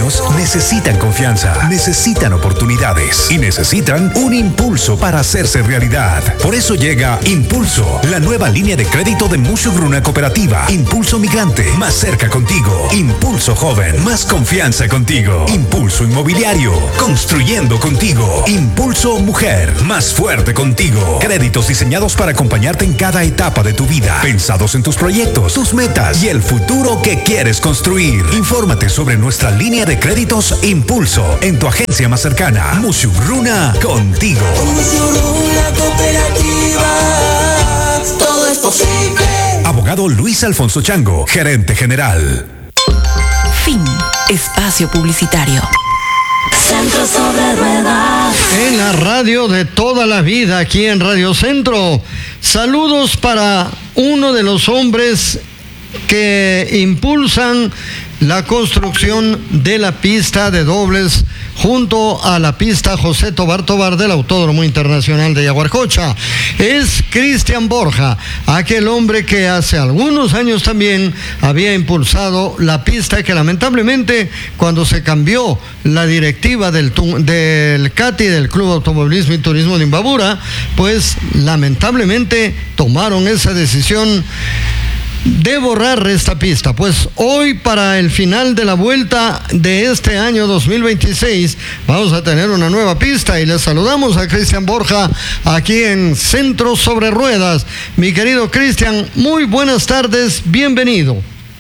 sueños necesitan confianza, necesitan oportunidades y necesitan un impulso para hacerse realidad. Por eso llega Impulso, la nueva línea de crédito de Mushugruna Cooperativa. Impulso Migrante, más cerca contigo. Impulso Joven, más confianza contigo. Impulso Inmobiliario, construyendo contigo. Impulso Mujer, más fuerte contigo. Créditos diseñados para acompañarte en cada etapa de tu vida, pensados en tus proyectos, tus metas y el futuro que quieres construir. Infórmate sobre nuestra línea de créditos Impulso en tu agencia más cercana. Mushugruna contigo. Mushugruna Cooperativa, todo es posible. Abogado Luis Alfonso Chango, gerente general. Fin. Espacio publicitario. Centro sobre ruedas. En la radio de toda la vida, aquí en Radio Centro. Saludos para uno de los hombres que impulsan la construcción de la pista de dobles junto a la pista José Tobar Tobar del Autódromo Internacional de Yaguarcocha. Es Cristian Borja, aquel hombre que hace algunos años también había impulsado la pista que lamentablemente cuando se cambió la directiva del CATI, del Club Automovilismo y Turismo de Imbabura, pues lamentablemente tomaron esa decisión de borrar esta pista. Pues hoy, para el final de la vuelta de este año 2026, vamos a tener una nueva pista y les saludamos a Cristian Borja aquí en Centro sobre Ruedas. Mi querido Cristian, muy buenas tardes, bienvenido.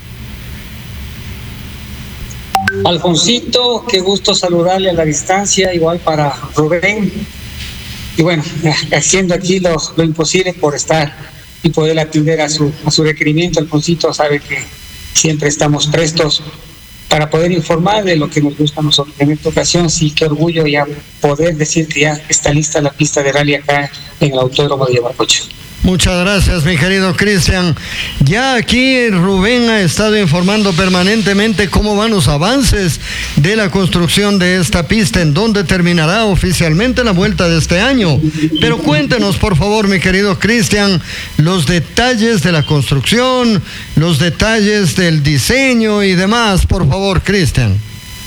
Alfonsito, qué gusto saludarle a la distancia, igual para Rubén. Y bueno, haciendo aquí lo imposible por estar y poder atender a su requerimiento. Alfonsito sabe que siempre estamos prestos para poder informar de lo que nos gusta a nosotros. En esta ocasión sí, qué orgullo ya poder decir que ya está lista la pista de rally acá en el Autódromo de Yaguarcocha. Muchas gracias, mi querido Cristian. Ya aquí Rubén ha estado informando permanentemente cómo van los avances de la construcción de esta pista, en dónde terminará oficialmente la vuelta de este año. Pero cuéntenos, por favor, mi querido Cristian, los detalles de la construcción, los detalles del diseño y demás, por favor, Cristian.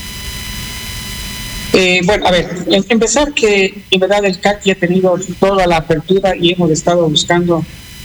Bueno, a ver, empezar que en verdad el CATI ha tenido toda la apertura y hemos estado buscando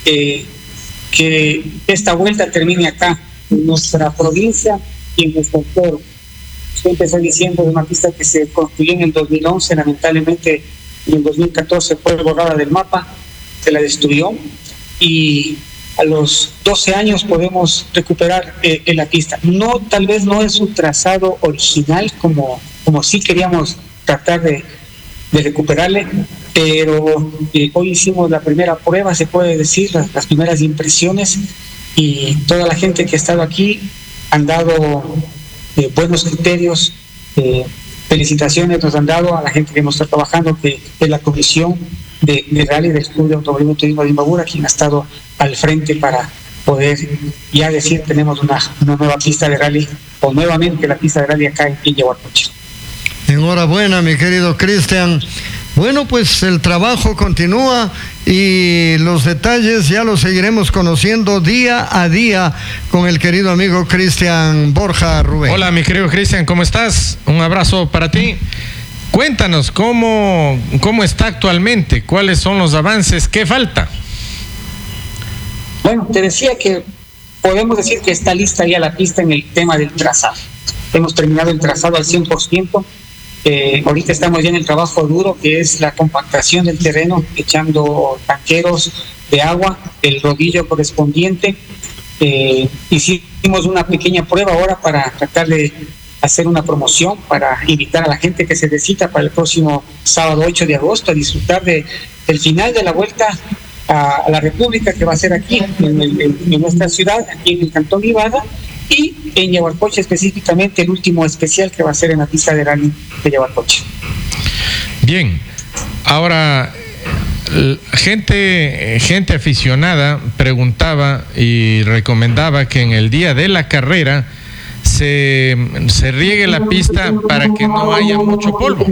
que esta vuelta termine acá, en nuestra provincia y en nuestro pueblo. Usted empezó diciendo de una pista que se construyó en el 2011, lamentablemente en el 2014 fue borrada del mapa, se la destruyó y a los 12 años podemos recuperar la pista. No, tal vez no es un trazado original como sí queríamos tratar de recuperarle, pero hoy hicimos la primera prueba, se puede decir, las primeras impresiones, y toda la gente que ha estado aquí han dado buenos criterios, felicitaciones nos han dado a la gente que hemos estado trabajando, que es la comisión de rally del Club de Automovilismo y Turismo de Imbabura, quien ha estado al frente para poder ya decir tenemos una nueva pista de rally, o nuevamente la pista de rally acá en Yaguarcocha. Enhorabuena, mi querido Cristian. Bueno, pues el trabajo continúa y los detalles ya los seguiremos conociendo día a día con el querido amigo Cristian Borja Rubén. Hola, mi querido Cristian, ¿cómo estás? Un abrazo para ti. Cuéntanos cómo está actualmente, cuáles son los avances, qué falta. Bueno, te decía que podemos decir que está lista ya la pista en el tema del trazado. Hemos terminado el trazado al 100%. Ahorita estamos ya en el trabajo duro, que es la compactación del terreno, echando tanqueros de agua, el rodillo correspondiente. Hicimos una pequeña prueba ahora para tratar de hacer una promoción, para invitar a la gente que se necesita para el próximo sábado 8 de agosto a disfrutar del final de la vuelta a la República, que va a ser aquí en nuestra ciudad, aquí en el Cantón Livada, y en Yaguarcocha específicamente el último especial que va a ser en la pista de rally de Yaguarcocha. Bien, ahora gente aficionada preguntaba y recomendaba que en el día de la carrera se riegue la pista para que no haya mucho polvo.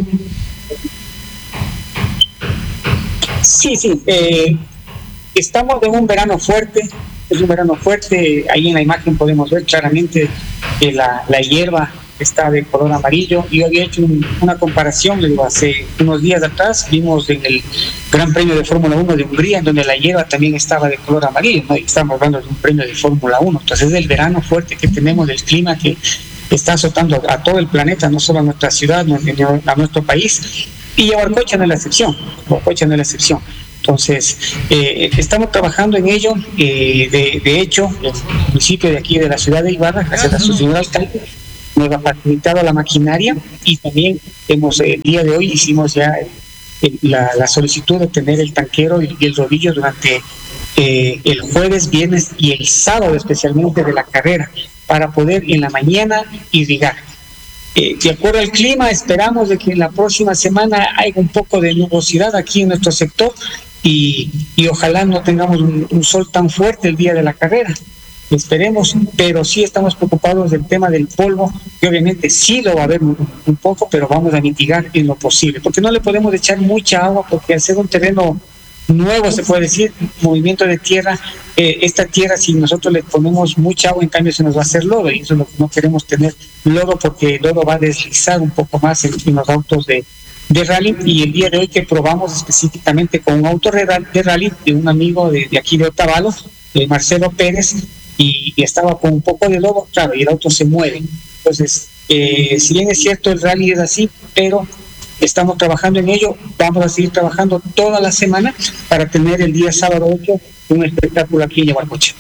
Sí, estamos de un verano fuerte. Es un verano fuerte, ahí en la imagen podemos ver claramente que la hierba está de color amarillo. Yo había hecho una comparación, le digo, hace unos días atrás vimos en el Gran Premio de Fórmula 1 de Hungría, en donde la hierba también estaba de color amarillo, ¿no? Y estamos hablando de un premio de Fórmula 1. Entonces es el verano fuerte que tenemos, del clima que está azotando a todo el planeta, no solo a nuestra ciudad, a nuestro país. Y Yaguarcocha no es la excepción. Entonces, estamos trabajando en ello. De hecho, el municipio de aquí de la ciudad de Ibarra, gracias a su señor alcalde, nos ha facilitado la maquinaria, y también el día de hoy hicimos ya la solicitud de tener el tanquero y el rodillo durante el jueves, viernes y el sábado especialmente de la carrera, para poder en la mañana irrigar. De acuerdo al clima, esperamos de que en la próxima semana haya un poco de nubosidad aquí en nuestro sector, y ojalá no tengamos un sol tan fuerte el día de la carrera. Esperemos, pero sí estamos preocupados del tema del polvo, que obviamente sí lo va a haber un poco, pero vamos a mitigar en lo posible, porque no le podemos echar mucha agua, porque al ser un terreno nuevo, se puede decir, movimiento de tierra, esta tierra, si nosotros le ponemos mucha agua, en cambio se nos va a hacer lodo, y eso es lo que no queremos tener, lodo, porque el lodo va a deslizar un poco más en los autos de rally. Y el día de hoy que probamos específicamente con un auto de rally de un amigo de aquí de Otavalo, Marcelo Pérez, y estaba con un poco de lodo, claro, y el auto se mueve. Entonces, si bien es cierto, el rally es así, pero estamos trabajando en ello. Vamos a seguir trabajando toda la semana para tener el día sábado 8 un espectáculo aquí en Yaguarcocha.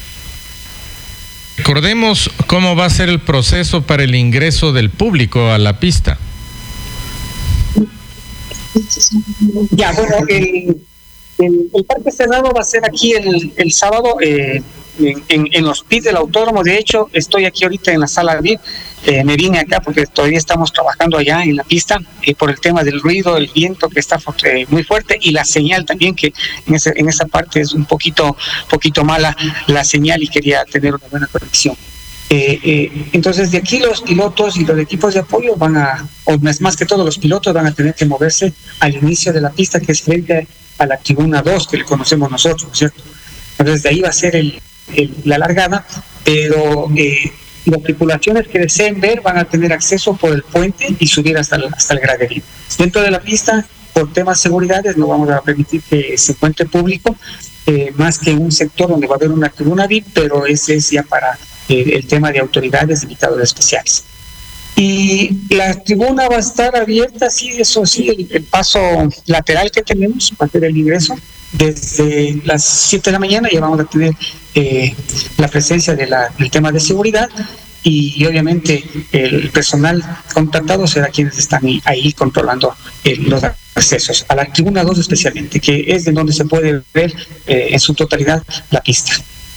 Recordemos cómo va a ser el proceso para el ingreso del público a la pista. Ya, bueno, el parque cerrado va a ser aquí el sábado en los pits del autódromo. De hecho, estoy aquí ahorita en la sala VIP. Me vine acá porque todavía estamos trabajando allá en la pista por el tema del ruido, el viento que está muy fuerte, y la señal también, que en esa parte es un poquito mala la señal, y quería tener una buena conexión. Entonces, de aquí los pilotos y los equipos de apoyo más que todo los pilotos, van a tener que moverse al inicio de la pista, que es frente a la tribuna 2, que le conocemos nosotros, ¿cierto? Entonces, de ahí va a ser la largada, pero las tripulaciones que deseen ver van a tener acceso por el puente y subir hasta el graderío. Dentro de la pista, por temas de seguridad, no vamos a permitir que se encuentre público, más que en un sector donde va a haber una tribuna VIP, pero ese es ya para el tema de autoridades, invitados especiales. Y la tribuna va a estar abierta, sí, eso sí, el paso lateral que tenemos para hacer el ingreso, desde las 7 de la mañana ya vamos a tener la presencia del tema de seguridad, y obviamente el personal contratado será quienes están ahí controlando los accesos a la tribuna 2 especialmente, que es de donde se puede ver en su totalidad la pista.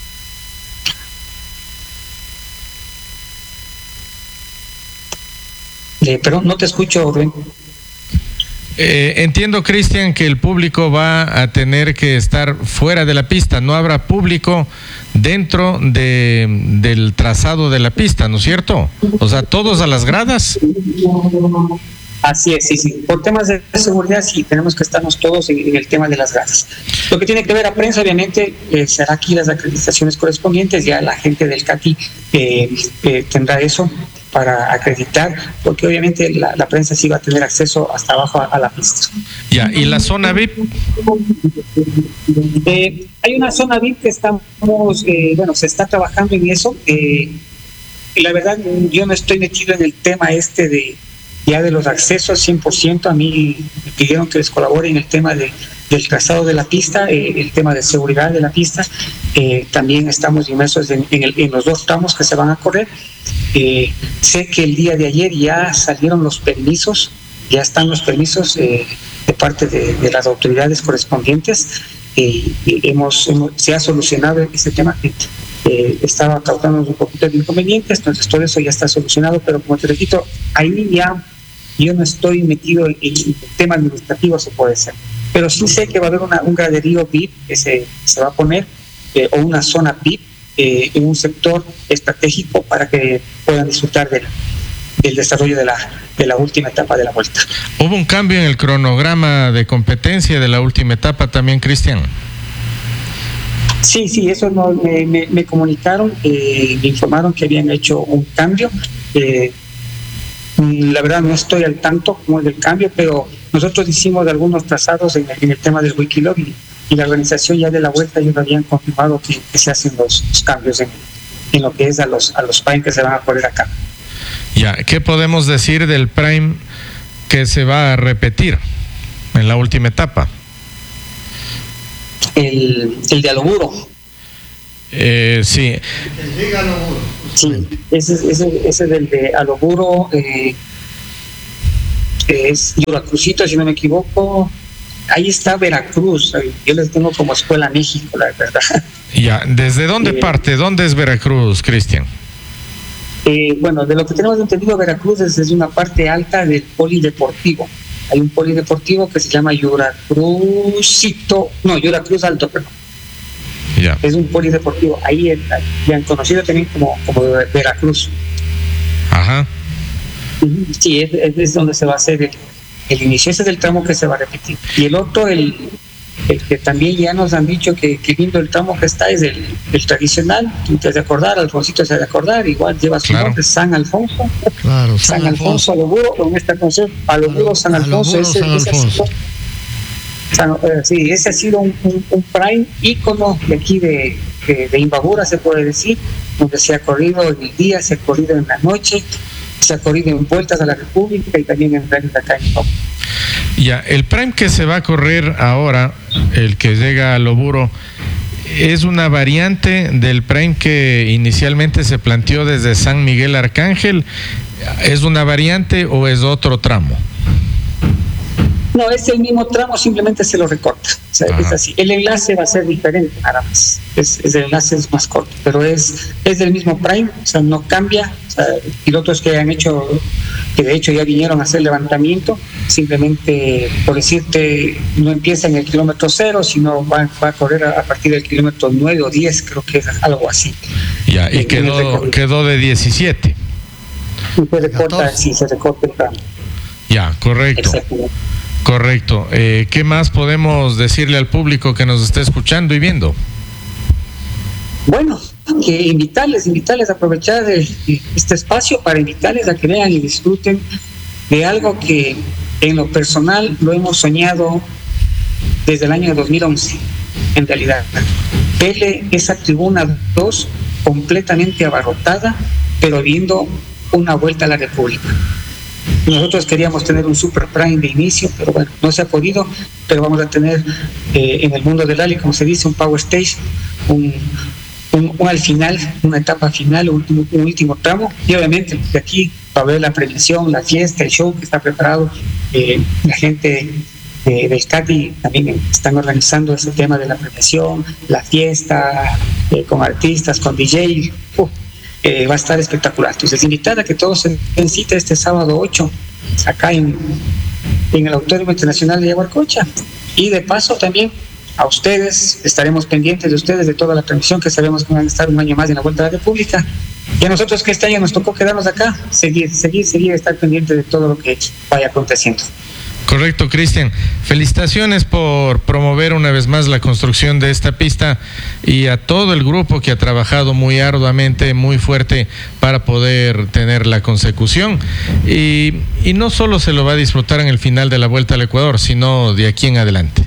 Pero no te escucho, Rubén. Entiendo, Cristian, que el público va a tener que estar fuera de la pista. No habrá público dentro del trazado de la pista, ¿no es cierto? O sea, todos a las gradas. Así es, sí. Por temas de seguridad, sí, tenemos que estarnos todos en el tema de las gradas. Lo que tiene que ver a prensa, obviamente, será aquí las acreditaciones correspondientes. Ya la gente del CATI tendrá eso para acreditar, porque obviamente la prensa sí va a tener acceso hasta abajo a la pista. Ya, ¿y la zona VIP? Hay una zona VIP que estamos, se está trabajando en eso. Y la verdad, yo no estoy metido en el tema de los accesos 100%. A mí me pidieron que les colabore en el tema del trazado de la pista, el tema de seguridad de la pista. También estamos inmersos en los 2 tramos que se van a correr. Sé que el día de ayer ya salieron los permisos, ya están los permisos de parte de las autoridades correspondientes. Se ha solucionado ese tema que estaba causando un poquito de inconvenientes, entonces todo eso ya está solucionado, pero como te repito, ahí ya yo no estoy metido en el tema administrativo, se puede ser, pero sí sé que va a haber un graderío VIP que se va a poner, o una zona VIP en un sector estratégico para que puedan disfrutar del desarrollo de la última etapa de la vuelta. ¿Hubo un cambio en el cronograma de competencia de la última etapa también, Cristian? Sí, eso me comunicaron, me informaron que habían hecho un cambio. La verdad no estoy al tanto como es del cambio, pero nosotros hicimos algunos trazados en el tema del Wikiloc y la organización ya de la vuelta ya habían confirmado que se hacen los cambios en lo que es a los Prime que se van a poner acá. Ya, ¿qué podemos decir del Prime que se va a repetir en la última etapa? El de Aloburo. Sí. Sí, ese del de Aloburo es Yuracruzito, si no me equivoco. Ahí está Veracruz. Yo les tengo como Escuela México, la verdad. Ya, ¿desde dónde parte? ¿Dónde es Veracruz, Cristian? Bueno, de lo que tenemos entendido, Veracruz es desde una parte alta del polideportivo. Hay un polideportivo que se llama Yuracruz Alto, perdón. Ya. Es un polideportivo. Ahí han conocido también como Veracruz. Ajá. Sí, es donde se va a hacer el inicio. Ese es el tramo que se va a repetir. Y el otro, el que también ya nos han dicho que lindo el tramo que está, es el tradicional. Tú te has de acordar, Alfonsito se ha de acordar, igual lleva su nombre, San Alfonso. Claro, San Alfonso Aloburo, con esta canción, Aloburo San Alfonso. Ese ha sido un prime ícono de aquí de Imbabura, se puede decir, donde se ha corrido en el día, se ha corrido en la noche, se ha corrido en vueltas a la República y también en rallies acá en Imbabura. Ya, el prime que se va a correr ahora, el que llega a Loburo, ¿es una variante del prime que inicialmente se planteó desde San Miguel Arcángel? ¿Es una variante o es otro tramo? No, es el mismo tramo, simplemente se lo recorta. O sea, es así. El enlace va a ser diferente, nada más. El enlace es más corto, pero es del mismo prime, o sea, no cambia. O sea, pilotos que han hecho, que de hecho ya vinieron a hacer levantamiento, simplemente, por decirte, no empieza en el kilómetro 0, sino va a correr a partir del kilómetro 9 o 10, creo que es algo así. Ya, y quedó de 17. Y se recorta el tramo. Ya, correcto. Exactamente. Correcto. ¿Qué más podemos decirle al público que nos está escuchando y viendo? Bueno, que invitarles a aprovechar este espacio para invitarles a que vean y disfruten de algo que en lo personal lo hemos soñado desde el año 2011, en realidad. Verle esa tribuna 2 completamente abarrotada, pero viendo una vuelta a la República. Nosotros queríamos tener un super prime de inicio, pero bueno, no se ha podido, pero vamos a tener en el mundo del rally, como se dice, un power stage, un al final, una etapa final, un último tramo, y obviamente de aquí va a haber la premiación, la fiesta, el show que está preparado. La gente del CATI también están organizando ese tema de la premiación, la fiesta, con artistas, con DJ. Va a estar espectacular. Entonces, invitar a que todos se den cita este sábado 8, acá en el Autódromo Internacional de Yaguarcocha. Y de paso también a ustedes, estaremos pendientes de ustedes, de toda la transmisión, que sabemos que van a estar un año más en la Vuelta a la República. Y a nosotros, que este año nos tocó quedarnos acá, seguir, estar pendientes de todo lo que vaya aconteciendo. Correcto, Cristian. Felicitaciones por promover una vez más la construcción de esta pista y a todo el grupo que ha trabajado muy arduamente, muy fuerte para poder tener la consecución. Y no solo se lo va a disfrutar en el final de la Vuelta al Ecuador, sino de aquí en adelante.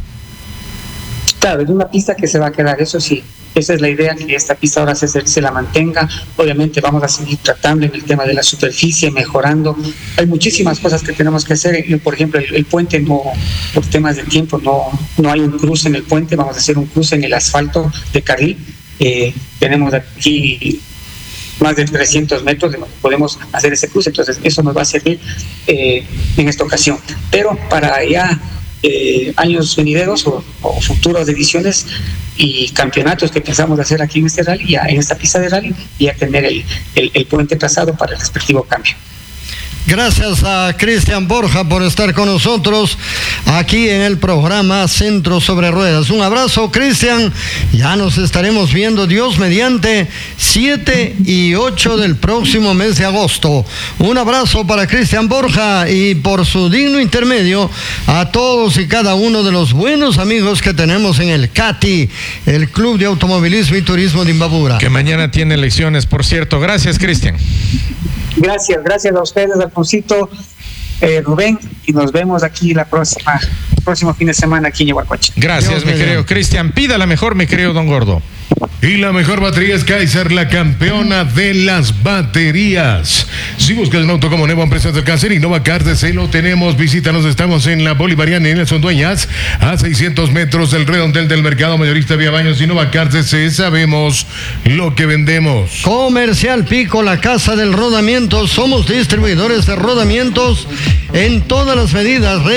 Claro, es una pista que se va a quedar, eso sí. Esa es la idea, que esta pista ahora se la mantenga. Obviamente vamos a seguir tratando en el tema de la superficie, mejorando. Hay muchísimas cosas que tenemos que hacer. Por ejemplo, el puente, no, por temas de tiempo, no hay un cruce en el puente. Vamos a hacer un cruce en el asfalto de carril. Tenemos aquí más de 300 metros de donde podemos hacer ese cruce. Entonces eso nos va a servir en esta ocasión. Pero para ya años venideros o futuras ediciones y campeonatos que pensamos hacer aquí en este rally, ya en esta pista de rally, y a tener el puente trazado para el respectivo cambio. Gracias a Cristian Borja por estar con nosotros aquí en el programa Centro sobre Ruedas. Un abrazo, Cristian. Ya nos estaremos viendo, Dios mediante, 7 y 8 del próximo mes de agosto. Un abrazo para Cristian Borja y por su digno intermedio a todos y cada uno de los buenos amigos que tenemos en el CATI, el Club de Automovilismo y Turismo de Imbabura. Que mañana tiene elecciones, por cierto. Gracias, Cristian. Gracias a ustedes, Alfonsito, Rubén, y nos vemos aquí próximo fin de semana aquí en Yaguacocha. Gracias, mi querido Cristian. Pida la mejor, mi querido Don Gordo. Y la mejor batería es Kaiser, la campeona de las baterías. Si buscas un auto como nuevo, empresa del cáncer, Innova Cars DC lo tenemos. Visítanos, estamos en la Bolivariana y Nelson Dueñas, a 600 metros del redondel del mercado mayorista Vía Baños. Innova Cars DC, sabemos lo que vendemos. Comercial Pico, la casa del rodamiento. Somos distribuidores de rodamientos en todas las medidas.